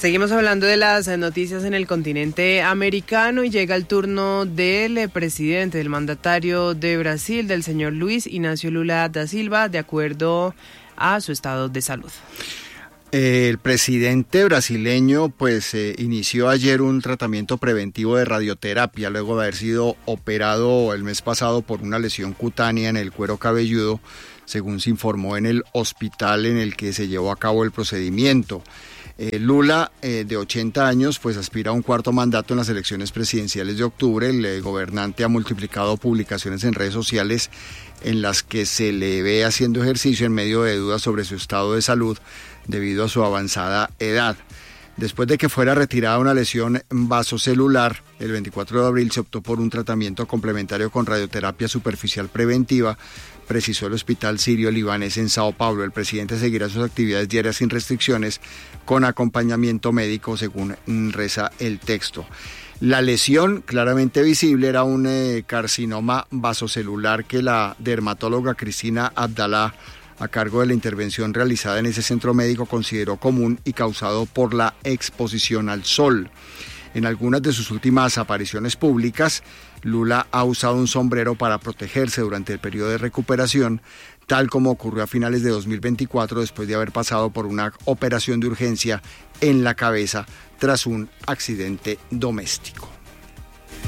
Seguimos hablando de las noticias en el continente americano y llega el turno del presidente, del mandatario de Brasil, del señor Luis Inácio Lula da Silva, de acuerdo a su estado de salud. El presidente brasileño inició ayer un tratamiento preventivo de radioterapia luego de haber sido operado el mes pasado por una lesión cutánea en el cuero cabelludo, según se informó en el hospital en el que se llevó a cabo el procedimiento. Lula, de 80 años, aspira a un cuarto mandato en las elecciones presidenciales de octubre. El gobernante ha multiplicado publicaciones en redes sociales en las que se le ve haciendo ejercicio en medio de dudas sobre su estado de salud debido a su avanzada edad. Después de que fuera retirada una lesión vasocelular, el 24 de abril se optó por un tratamiento complementario con radioterapia superficial preventiva, precisó el Hospital Sirio-Libanés en Sao Paulo. El presidente seguirá sus actividades diarias sin restricciones, con acompañamiento médico, según reza el texto. La lesión, claramente visible, era un carcinoma vasocelular que la dermatóloga Cristina Abdalá, a cargo de la intervención realizada en ese centro médico, consideró común y causado por la exposición al sol. En algunas de sus últimas apariciones públicas, Lula ha usado un sombrero para protegerse durante el periodo de recuperación, tal como ocurrió a finales de 2024 después de haber pasado por una operación de urgencia en la cabeza tras un accidente doméstico.